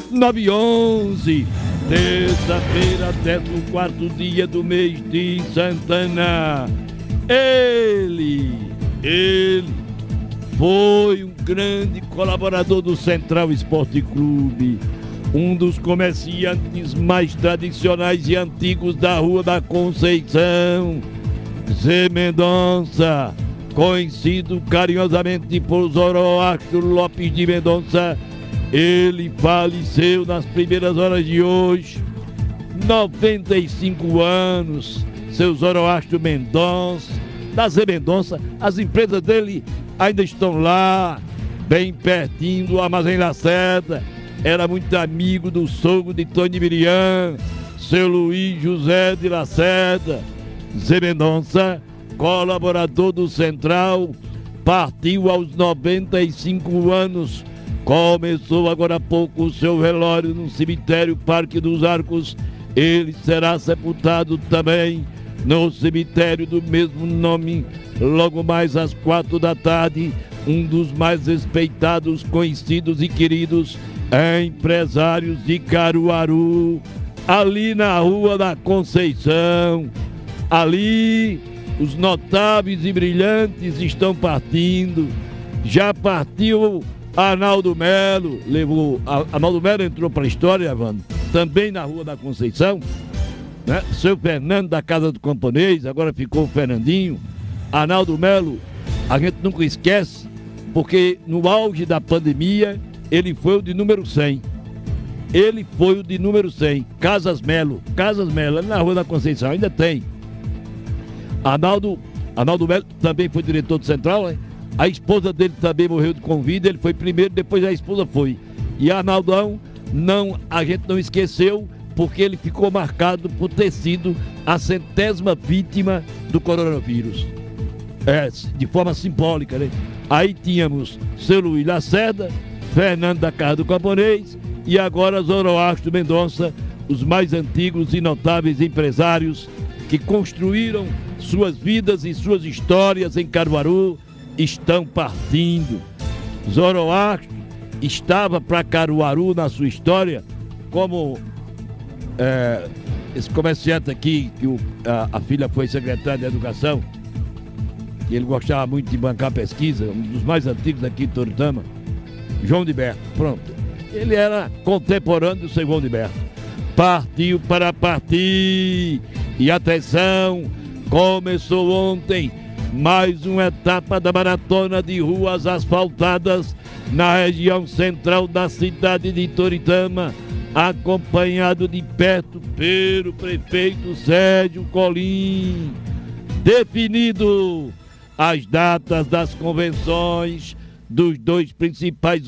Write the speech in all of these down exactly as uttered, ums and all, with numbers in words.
nove e onze, terça-feira, décimo quarto dia do mês de Santana. Ele, ele foi um grande colaborador do Central Esporte Clube, um dos comerciantes mais tradicionais e antigos da Rua da Conceição, Zé Mendonça, conhecido carinhosamente por Zoroastro Lopes de Mendonça. Ele faleceu nas primeiras horas de hoje, noventa e cinco anos, seu Zoroastro Mendonça, da Zé Mendonça. As empresas dele ainda estão lá, bem pertinho do Armazém Lacerda. Era muito amigo do sogro de Tony Miriam, seu Luiz José de Lacerda. Zé Mendonça, colaborador do Central, partiu aos noventa e cinco anos. Começou agora há pouco o seu velório no cemitério Parque dos Arcos. Ele será sepultado também no cemitério do mesmo nome, logo mais às quatro da tarde. Um dos mais respeitados, conhecidos e queridos empresários de Caruaru, ali na Rua da Conceição. Ali os notáveis e brilhantes estão partindo. Já partiu Arnaldo Melo, levou, Arnaldo Melo entrou para a história, Evandro, também na Rua da Conceição, né? Seu Fernando da Casa do Camponês, agora ficou o Fernandinho. Arnaldo Melo, a gente nunca esquece, porque no auge da pandemia, ele foi o de número cem. Ele foi o de número cem. Casas Melo, Casas Melo, ali na Rua da Conceição, ainda tem. Arnaldo, Arnaldo Melo também foi diretor do Central, né? A esposa dele também morreu de Covid, ele foi primeiro, depois a esposa foi. E Arnaldão, não, a gente não esqueceu, porque ele ficou marcado por ter sido a centésima vítima do coronavírus. É, de forma simbólica, né? Aí tínhamos seu Luiz Lacerda, Fernando da Casa do Camponês e agora Zoroastro Mendonça, os mais antigos e notáveis empresários que construíram suas vidas e suas histórias em Caruaru, estão partindo. Zoroastro estava para Caruaru na sua história como é, esse comerciante aqui, que o, a, a filha foi secretária de Educação, que ele gostava muito de bancar pesquisa, um dos mais antigos aqui de Toritama, João de Berto. Pronto. Ele era contemporâneo do seu João de Berto. Partiu para partir. E atenção, começou ontem mais uma etapa da maratona de ruas asfaltadas na região central da cidade de Toritama, acompanhado de perto pelo prefeito Sérgio Colim. Definido as datas das convenções dos dois principais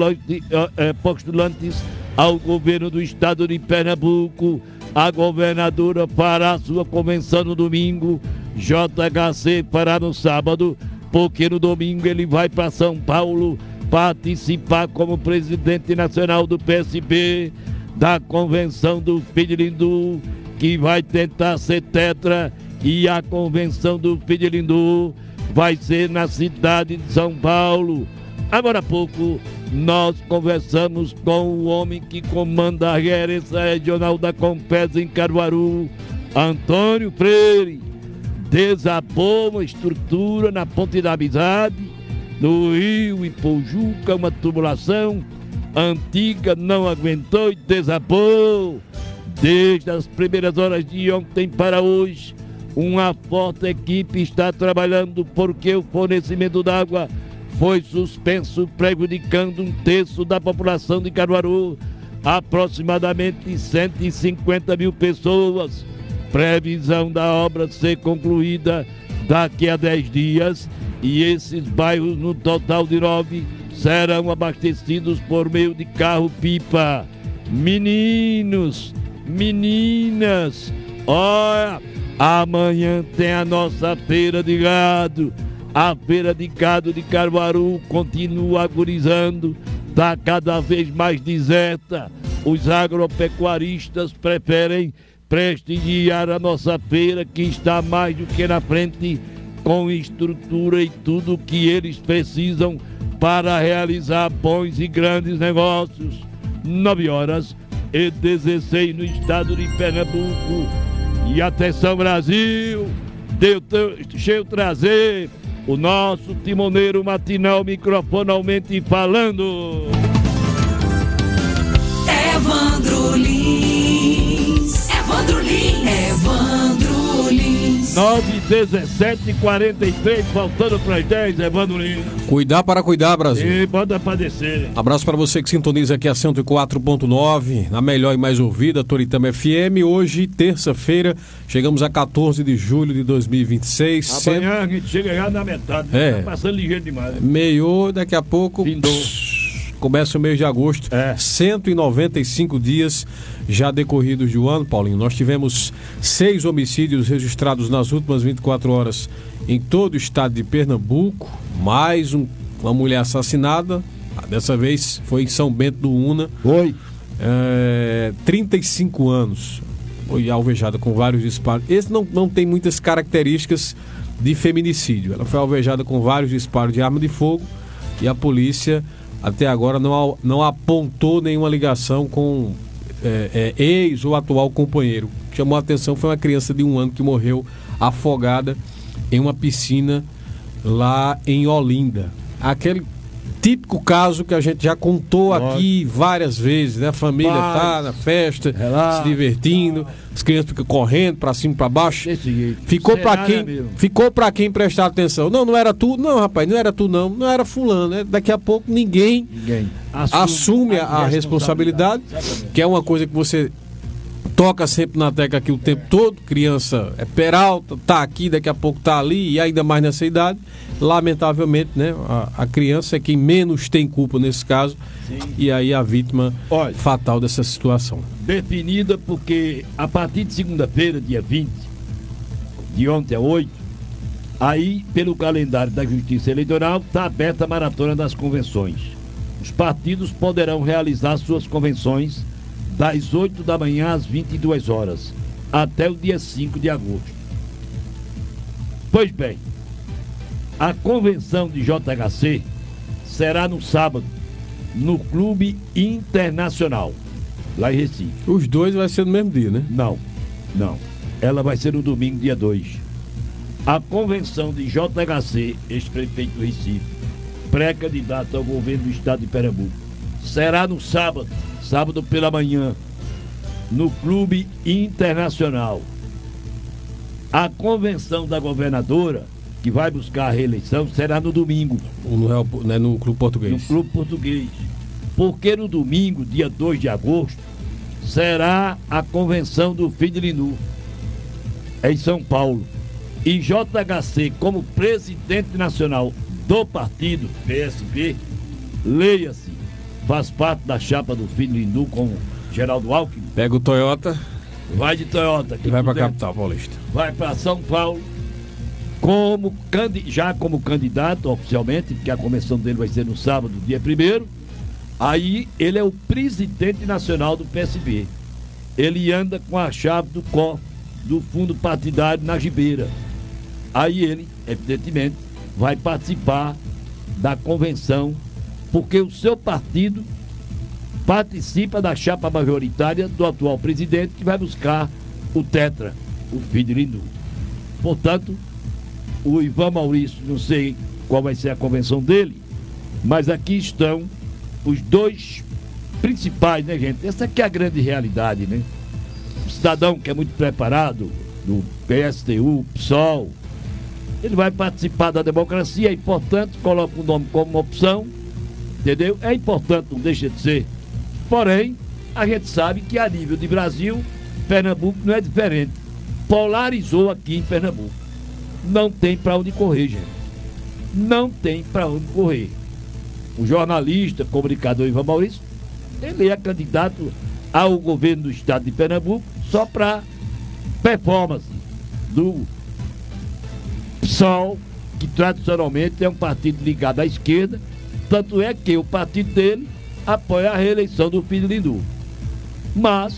postulantes ao governo do estado de Pernambuco. A governadora fará sua convenção no domingo, J H C fará no sábado, porque no domingo ele vai para São Paulo participar como presidente nacional do P S B da convenção do Pidilindu, que vai tentar ser tetra, e a convenção do Pidilindu vai ser na cidade de São Paulo. Agora há pouco nós conversamos com o homem que comanda a gerência regional da Compesa em Caruaru, Antônio Freire. Desabou uma estrutura na Ponte da Amizade, no Rio Ipojuca, uma tubulação antiga não aguentou e desabou. Desde as primeiras horas de ontem para hoje, uma forte equipe está trabalhando porque o fornecimento d'água foi suspenso, prejudicando um terço da população de Caruaru, aproximadamente cento e cinquenta mil pessoas. Previsão da obra ser concluída daqui a dez dias e esses bairros, no total de nove, serão abastecidos por meio de carro-pipa. Meninos, meninas, olha, amanhã tem a nossa feira de gado. A feira de gado de Caruaru continua agorizando, está cada vez mais deserta. Os agropecuaristas preferem prestigiar a nossa feira, que está mais do que na frente, com estrutura e tudo o que eles precisam para realizar bons e grandes negócios. nove horas e dezesseis no estado de Pernambuco. E atenção, Brasil, deixa eu trazer o nosso timoneiro matinal microfonalmente falando. Evandro Lins, Evandro Lins, Evandro Lins. nove, dezessete, quarenta e três, faltando para as dez, Evandro Lins. Cuidar para cuidar, Brasil. E bota para descer. Abraço para você que sintoniza aqui a cento e quatro ponto nove, na melhor e mais ouvida, Toritama F M. Hoje, terça-feira, chegamos a quatorze de julho de dois mil e vinte e seis. Amanhã Sempre... a gente chega já na metade, É. tá passando ligeiro demais. Meio, daqui a pouco... Findou. Começa o mês de agosto, É. cento e noventa e cinco dias já decorridos do ano, Paulinho. Nós tivemos seis homicídios registrados nas últimas vinte e quatro horas em todo o estado de Pernambuco, mais um, uma mulher assassinada, dessa vez foi em São Bento do Una. Foi. É, trinta e cinco anos, foi alvejada com vários disparos. Esse não, não tem muitas características de feminicídio. Ela foi alvejada com vários disparos de arma de fogo e a polícia até agora não, não apontou nenhuma ligação com é, é, ex ou atual companheiro. O que chamou a atenção foi uma criança de um ano que morreu afogada em uma piscina lá em Olinda. Aquele típico caso que a gente já contou Lógico. aqui várias vezes, né? A família Paz, tá na festa, relaxa, se divertindo, as crianças ficam correndo para cima e para baixo. Desse jeito. Ficou Será, para quem, né, meu? ficou para quem prestar atenção. Não, não era tu, não, rapaz, não era tu não, não era fulano, né? Daqui a pouco ninguém Ninguém assume a, a responsabilidade, que é uma coisa que você toca sempre na tecla aqui o tempo todo. Criança é peralta, tá aqui, daqui a pouco tá ali, e ainda mais nessa idade. Lamentavelmente, né, a, a criança é quem menos tem culpa nesse caso. Sim. E aí a vítima Olha, fatal dessa situação. Definida porque a partir de segunda-feira, dia vinte, de ontem a oito, aí pelo calendário da Justiça Eleitoral está aberta a maratona das convenções. Os partidos poderão realizar suas convenções das oito da manhã às vinte e duas horas, até o dia cinco de agosto. Pois bem, a convenção de J H C será no sábado, no Clube Internacional, lá em Recife. Os dois vai ser no mesmo dia, né? Não, não. Ela vai ser no domingo, dia dois. A convenção de J H C, ex-prefeito do Recife, pré-candidato ao governo do estado de Pernambuco, será no sábado, sábado pela manhã, no Clube Internacional. A convenção da governadora, que vai buscar a reeleição, será no domingo. No, Real, né, no Clube Português. No Clube Português. Porque no domingo, dia dois de agosto, será a convenção do Filho de Lindu, em São Paulo. E J H C, como presidente nacional do partido P S B, leia-se, faz parte da chapa do Filho de Lindu com Geraldo Alckmin. Pega o Toyota, vai de Toyota. E vai para a puder, capital paulista. Vai para São Paulo, como, já como candidato oficialmente, porque a convenção dele vai ser no sábado, dia primeiro. Aí ele é o presidente nacional do P S B. Ele anda com a chave do C O F, do fundo partidário na Gibeira. Aí ele, evidentemente, vai participar da convenção, porque o seu partido participa da chapa majoritária do atual presidente, que vai buscar o tetra, o Filho de Lindu. Portanto, o Ivan Maurício, não sei qual vai ser a convenção dele, mas aqui estão os dois principais, né, gente? Essa aqui é a grande realidade, né? O cidadão que é muito preparado, do P S T U, P SOL, ele vai participar da democracia, é importante, coloca o nome como uma opção, entendeu? É importante, não deixa de ser. Porém, a gente sabe que a nível de Brasil, Pernambuco não é diferente. Polarizou aqui em Pernambuco. Não tem para onde correr, gente. Não tem para onde correr. O jornalista, comunicador Ivan Maurício, ele é candidato ao governo do estado de Pernambuco só para performance do P SOL, que tradicionalmente é um partido ligado à esquerda. Tanto é que o partido dele apoia a reeleição do Filho de Lindu. Mas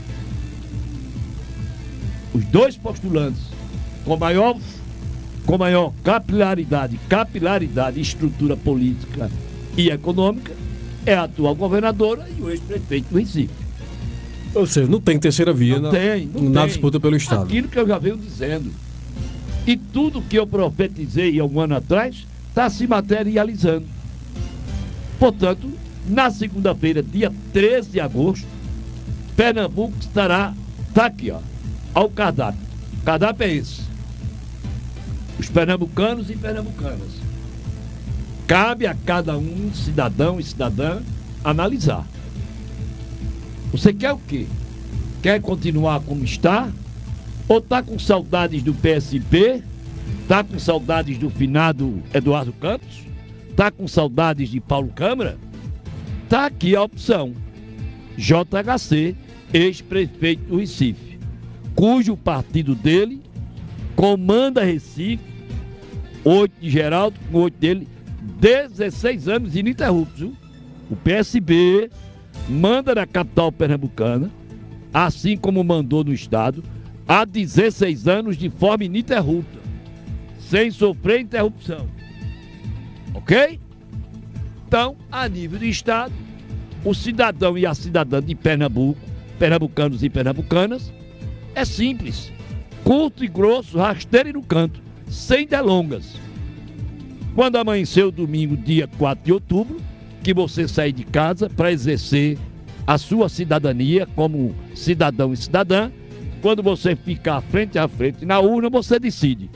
os dois postulantes com maior, com maior capilaridade, capilaridade, estrutura política e econômica, é a atual governadora e o ex-prefeito do Recife. Ou seja, não tem terceira via não na, tem, não na tem. disputa pelo Estado. Aquilo que eu já venho dizendo. E tudo que eu profetizei há um ano atrás está se materializando. Portanto, na segunda-feira, dia treze de agosto, Pernambuco estará, está aqui, ó, ao cardápio. O cardápio é esse. Os pernambucanos e pernambucanas. Cabe a cada um, cidadão e cidadã, analisar. Você quer o quê? Quer continuar como está? Ou está com saudades do P S B? Está com saudades do finado Eduardo Campos? Está com saudades de Paulo Câmara? Está aqui a opção. J H C, ex-prefeito do Recife, cujo partido dele comanda Recife, oito de Geraldo, com oito dele, dezesseis anos ininterruptos. Viu? O P S B manda na capital pernambucana, assim como mandou no estado, há dezesseis anos de forma ininterrupta, sem sofrer interrupção. Ok? Então, a nível do estado, o cidadão e a cidadã de Pernambuco, pernambucanos e pernambucanas, é simples, curto e grosso, rasteiro e no canto, sem delongas. Quando amanhecer o domingo, dia quatro de outubro, que você sair de casa para exercer a sua cidadania como cidadão e cidadã, quando você ficar frente a frente na urna, você decide.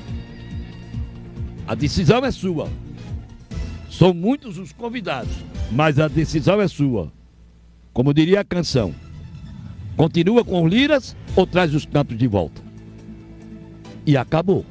A decisão é sua. São muitos os convidados, mas a decisão é sua. Como diria a canção, continua com os liras ou traz os campos de volta? E acabou.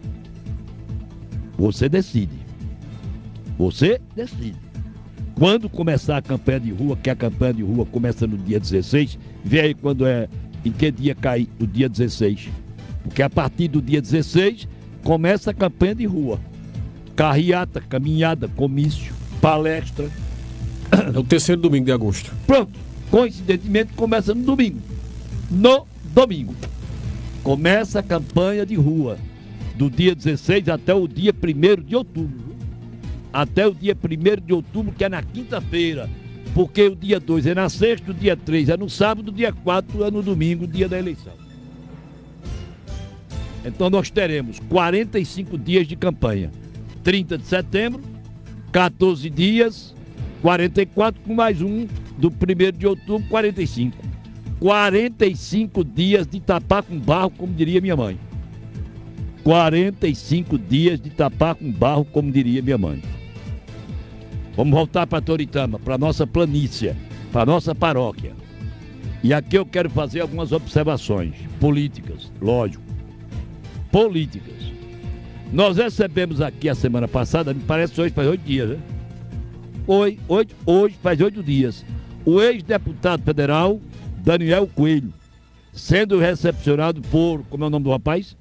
Você decide. Você decide. Quando começar a campanha de rua, que a campanha de rua começa no dia dezesseis, vê aí quando é, em que dia cai o dia dezesseis. Porque a partir do dia dezesseis começa a campanha de rua. Carreata, caminhada, comício, palestra. É o terceiro domingo de agosto. Pronto. Coincidentemente começa no domingo. No domingo. Começa a campanha de rua. Do dia dezesseis até o dia primeiro de outubro. Até o dia primeiro de outubro, que é na quinta-feira. Porque o dia dois é na sexta, o dia três é no sábado, o dia quatro é no domingo, dia da eleição. Então nós teremos quarenta e cinco dias de campanha. trinta de setembro, quatorze dias, quarenta e quatro com mais um do primeiro de outubro, quarenta e cinco. quarenta e cinco dias de tapar com barro, como diria minha mãe. quarenta e cinco dias de tapar com barro, como diria minha mãe. Vamos voltar para Toritama, para nossa planície, para nossa paróquia. E aqui eu quero fazer algumas observações políticas, lógico. Políticas. Nós recebemos aqui a semana passada, me parece que hoje faz oito dias, né? Hoje, hoje, hoje faz oito dias. O ex-deputado federal, Daniel Coelho, sendo recepcionado por, como é o nome do rapaz?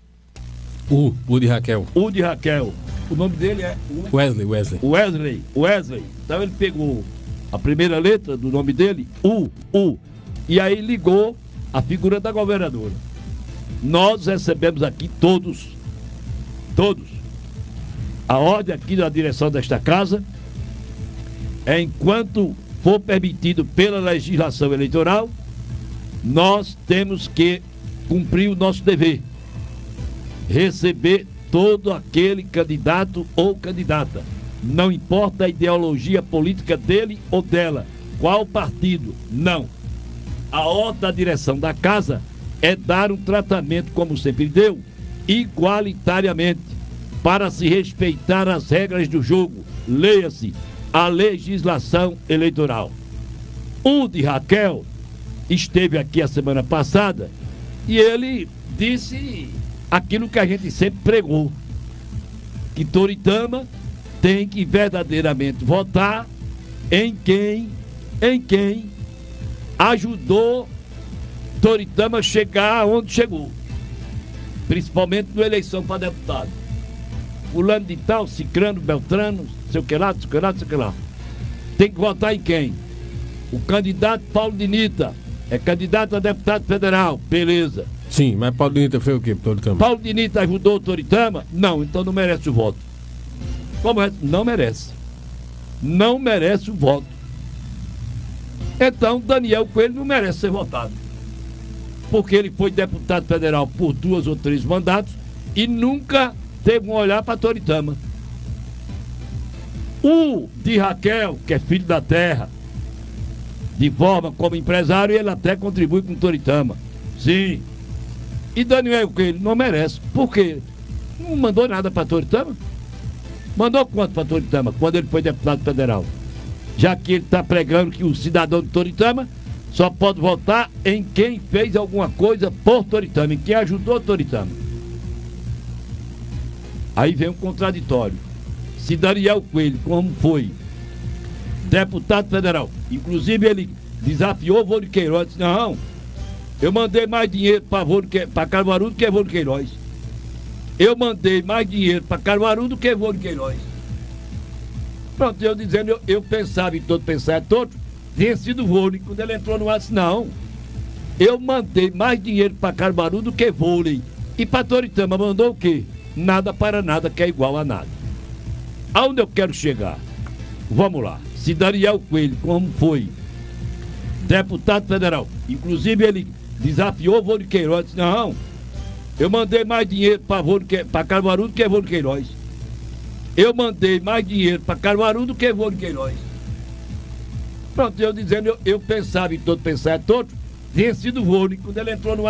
O, o de Raquel. O de Raquel. O nome dele é... Wesley, Wesley. Wesley, Wesley. Então ele pegou a primeira letra do nome dele, U, U, e aí ligou a figura da governadora. Nós recebemos aqui todos, todos, a ordem aqui da direção desta casa é, enquanto for permitido pela legislação eleitoral, nós temos que cumprir o nosso dever, receber todo aquele candidato ou candidata, não importa a ideologia política dele ou dela, qual partido, não. A ordem da direção da casa é dar um tratamento, como sempre deu, igualitariamente, para se respeitar as regras do jogo, leia-se, a legislação eleitoral. O de Raquel esteve aqui a semana passada e ele disse aquilo que a gente sempre pregou, que Toritama tem que verdadeiramente votar em quem, em quem ajudou Toritama a chegar onde chegou, principalmente na eleição para deputado. Fulano de tal, Cicrano, Beltrano, sei o que lá, sei o que lá, sei o que lá. Tem que votar em quem? O candidato Paulo Dinita é candidato a deputado federal, beleza. Sim, mas Paulo Dinita fez o quê, Toritama? Paulo Dinita ajudou o Toritama? Não, então não merece o voto. Como é? Não merece. não merece o voto. Então, Daniel Coelho não merece ser votado. Porque ele foi deputado federal por duas ou três mandatos e nunca teve um olhar para Toritama. O de Raquel, que é filho da terra, de forma como empresário, ele até contribui com Toritama. Sim. E Daniel Coelho não merece. Por quê? Não mandou nada para Toritama. Mandou quanto para Toritama quando ele foi deputado federal? Já que ele está pregando que o cidadão de Toritama só pode votar em quem fez alguma coisa por Toritama, em quem ajudou Toritama. Aí vem um contraditório. Se Daniel Coelho, como foi deputado federal, inclusive ele desafiou Vô de Queiroz, disse, não, eu mandei mais dinheiro para Caruaru do que Vô de Queiroz. Eu mandei mais dinheiro para Caruaru do que Vô de Queiroz. Pronto, eu dizendo, eu, eu pensava em todo, pensar em todo, tinha sido vôlei. Quando ele entrou no ar, disse, não, eu mandei mais dinheiro para Caruaru do que vôlei. E para Toritama mandou o quê? Nada para nada, que é igual a nada. Aonde eu quero chegar? Vamos lá. Se Daniel Coelho, como foi deputado federal, inclusive ele desafiou Vô de Queiroz, disse, não, eu mandei mais dinheiro para Caruaru do que Vô de Queiroz. Eu mandei mais dinheiro para Caruaru do que Vô de Queiroz. Pronto, eu dizendo, eu, eu pensava em todo, pensar em todo, tinha sido vôlei. Quando ele entrou no